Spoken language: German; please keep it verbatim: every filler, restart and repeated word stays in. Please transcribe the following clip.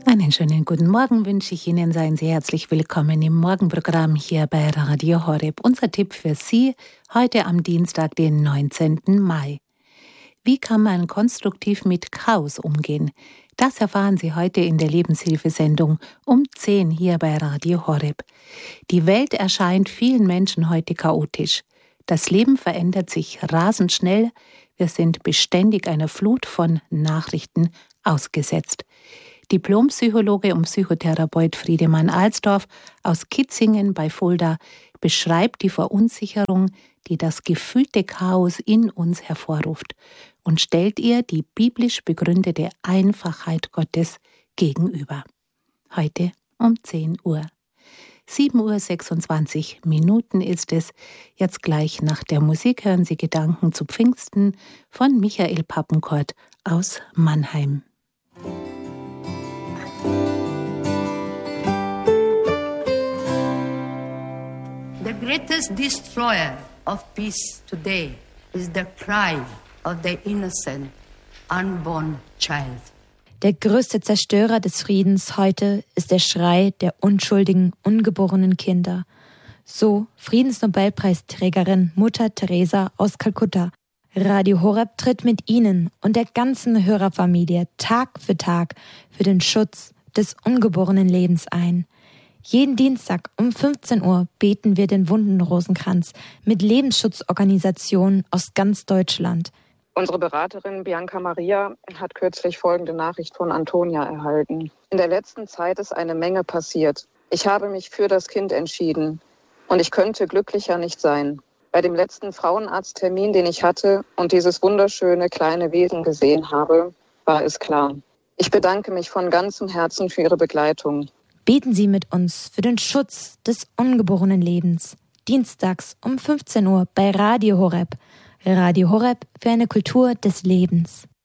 Einen schönen guten Morgen wünsche ich Ihnen. Seien Sie herzlich willkommen im Morgenprogramm hier bei Radio Horeb. Unser Tipp für Sie heute am Dienstag, den neunzehnten Mai. Wie kann man konstruktiv mit Chaos umgehen? Das erfahren Sie heute in der Lebenshilfesendung um zehn hier bei Radio Horeb. Die Welt erscheint vielen Menschen heute chaotisch. Das Leben verändert sich rasend schnell. Wir sind beständig einer Flut von Nachrichten ausgesetzt. Diplompsychologe und Psychotherapeut Friedemann Alsdorf aus Kitzingen bei Fulda beschreibt die Verunsicherung, die das gefühlte Chaos in uns hervorruft und stellt ihr die biblisch begründete Einfachheit Gottes gegenüber. Heute um zehn Uhr. sieben Uhr sechsundzwanzig Minuten ist es. Jetzt gleich nach der Musik hören Sie Gedanken zu Pfingsten von Michael Pappenkort aus Mannheim. The greatest destroyer of peace today is the cry of the innocent, unborn child. Der größte Zerstörer des Friedens heute ist der Schrei der unschuldigen, ungeborenen Kinder. So Friedensnobelpreisträgerin Mutter Teresa aus Kalkutta. Radio Horeb tritt mit Ihnen und der ganzen Hörerfamilie Tag für Tag für den Schutz des ungeborenen Lebens ein. Jeden Dienstag um fünfzehn Uhr beten wir den Wundenrosenkranz mit Lebensschutzorganisationen aus ganz Deutschland. Unsere Beraterin Bianca Maria hat kürzlich folgende Nachricht von Antonia erhalten. In der letzten Zeit ist eine Menge passiert. Ich habe mich für das Kind entschieden und ich könnte glücklicher nicht sein. Bei dem letzten Frauenarzttermin, den ich hatte und dieses wunderschöne kleine Wesen gesehen habe, war es klar. Ich bedanke mich von ganzem Herzen für Ihre Begleitung. Beten Sie mit uns für den Schutz des ungeborenen Lebens. Dienstags um fünfzehn Uhr bei Radio Horeb. Radio Horeb für eine Kultur des Lebens.